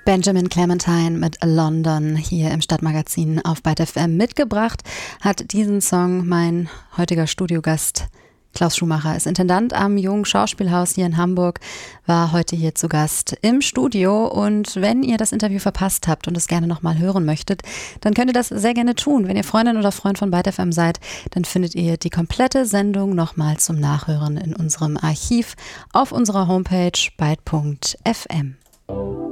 Benjamin Clementine mit London hier im Stadtmagazin auf Byte FM mitgebracht. Hat diesen Song mein heutiger Studiogast Klaus Schumacher, ist Intendant am Jungen Schauspielhaus hier in Hamburg, war heute hier zu Gast im Studio. Und wenn ihr das Interview verpasst habt und es gerne nochmal hören möchtet, dann könnt ihr das sehr gerne tun. Wenn ihr Freundin oder Freund von Byte FM seid, dann findet ihr die komplette Sendung nochmal zum Nachhören in unserem Archiv auf unserer Homepage byte.fm.